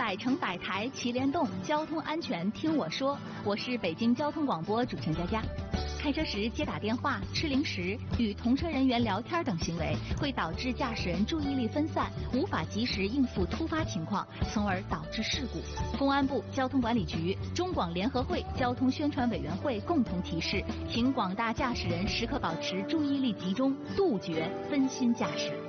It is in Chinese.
百城百台齐联动，交通安全听我说。我是北京交通广播主持人佳佳。开车时接打电话、吃零食、与同车人员聊天等行为，会导致驾驶人注意力分散，无法及时应付突发情况，从而导致事故。公安部交通管理局、中广联合会交通宣传委员会共同提示，请广大驾驶人时刻保持注意力集中，杜绝分心驾驶。